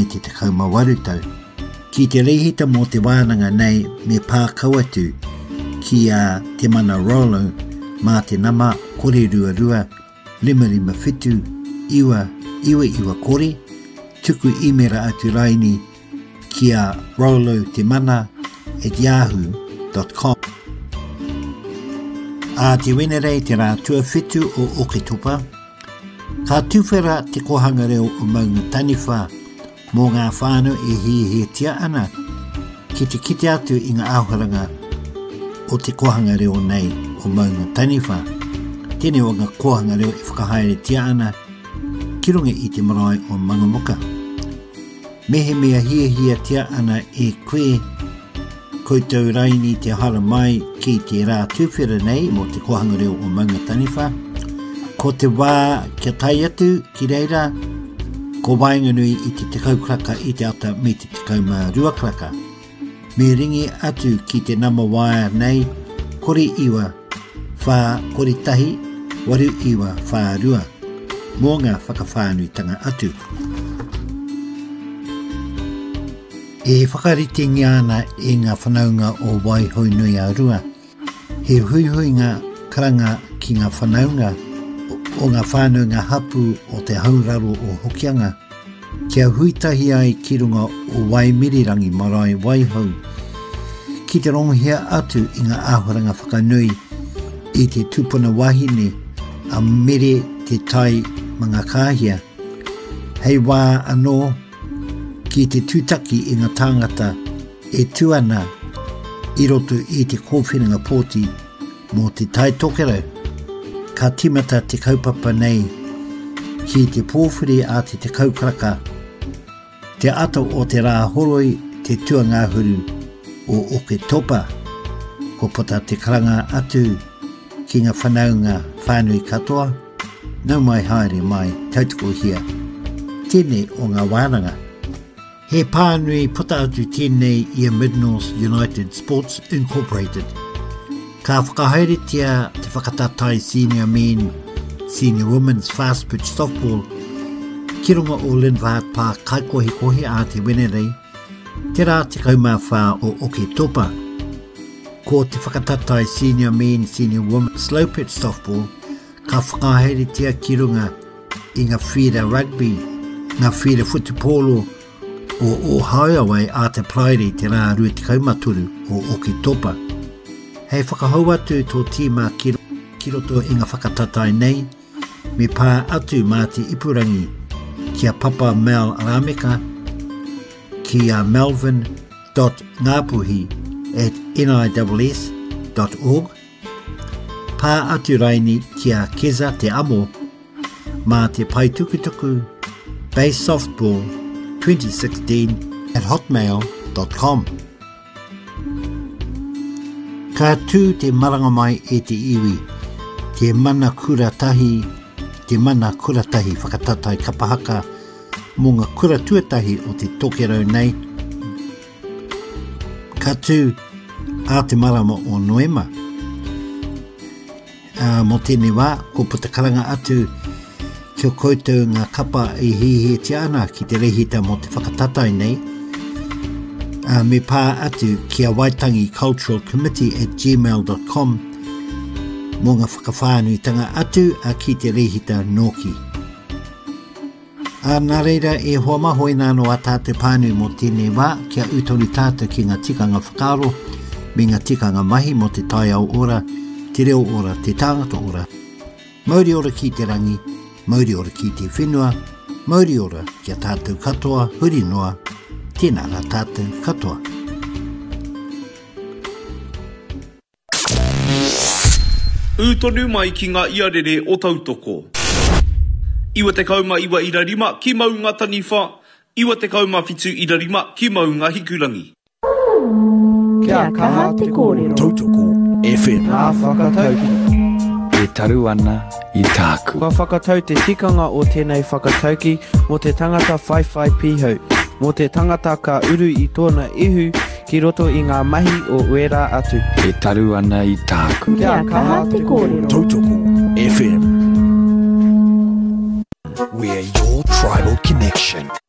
te tekau mawaru tau. Ki te rehita mō te wānanga nei me pā kauatu ki a te mana Rollo mā te nama kore rua rua, lima lima whitu, iwa kore, tuku imera atu raini ki a Rollo te mana @yahoo.com. A te wenerei te rā tua whitu o Oketopa, ka tuwhera te kohanga reo o maunga taniwha mō ngā whānau e he tia ana ki te kite atu i ngā āhuaranga o te kohanga reo nei o maunga taniwha. Tēnei o ngā kohanga reo e whakahaere tia ana ki runga i te marae o Mangamoka. Mehe mea hia tia ana e koe koutou raini te hara mai ki te rā tuwhera nei mo te kohanga reo o maunga taniwha. Ko te wā kia tai atu ki reira, ko wainganui i te tekau kraka i te ata me te tekau mā rua kraka. Me ringi atu ki te nama wāia nei, kore iwa, whā kore tahi, waru iwa, whā rua, mō ngā whakawhānui tanga atu. E whakarite ngiana e ngā whanaunga o Waihoi Nui a Rua. He huihui ngā karanga ki ngā whanaunga o ngā whānau ngā hapu o te hauraro o Hokianga. Kia huitahi ai ki runga o Waimirirangi marae Waihoi. Ki te ronghia atu i ngā āhuranga whakanui i te tupuna wahine a mere te tai mga kāhia. Hei wā anō ki te tūtaki i ngā tāngata e tuana i roto i te kōwhiringa pōti mō te tai tokerau. Ka timata te kaupapa nei ki te pōwhiri a te kaukaraka. Te ato o te rā horoi te tua ngāhuru o Oketopa. Ko pota te karanga atu ki ngā whanaunga whānui katoa. Nau mai haere mai tautoko hia. Tēnei o ngā wānanga. He pānui puta atu tēnei i a Mid-North United Sports Incorporated. Ka whakahaeretia te whakatatai senior men, senior women's fast pitch softball, ki runga o Linvaat Park kaikohi a te wenerei, te rā te kaumawha o Oketopa. Ko te whakatatai senior men, senior women's slow pitch softball, ka whakahaeretia ki runga i ngā whira rugby, ngā whira futupolo o Ohio a te prairi te rā rua te kaumaturu o Oketopa. Hei whakahau atu tō tīma ki roto i ngā whakatatai nei, me pā atu mā te ipurangi ki a Papa Mel Arameka, ki a melvin.ngapuhi@niss.org, pā atu raini ki a Keza te amo, mā te paitukutuku Base Softball 2016@hotmail.com. Ka tū te maranga mai e te iwi, te mana kuratahi whakatatai kapahaka mō ngā kura tuatahi o te tokerau nei. Ka tū a te marama o Noema. Mō tēnei wā, ko putakaranga atu kia koutou ngā kapa i hihe te ana ki te rehita mō te whakatatai nei. Me pā atu ki a Waitangi Cultural Committee@gmail.com mō ngā whakawhānui tanga atu a ki te rehita Noki. Nā reira e hoa mahoi nāno a tātou pānui mō tēnei wā kia utoni tātou ki ngā tikanga whakaro me ngā tikanga mahi mō te tai au ora, te reo ora, te tāngata ora. Mauri ora ki te rangi, mauri ora ki te whenua, mauri ora kia tātou katoa, huri noa, tēnā rā tātou katoa. Ūtonu mai ki ngā iarere o tautoko. Iwa te kauma iwa ira rima ki mau ngā taniwha, iwa te kauma whitu ira rima ki mau ngā hikurangi. Kia kaha te kōrero. Tautoko FM. Nā whakatauki. E taru ana i tāku. Kua whakatau te tikanga o tēnei whakatauki mō te tangata whaiwhai pihau. Mō te tangata ka uru i tōna ihu ki roto i ngā mahi o uera atu. E taru ana i tāku. Kia kaha te kōrero. Tautoko FM. We are your tribal connection.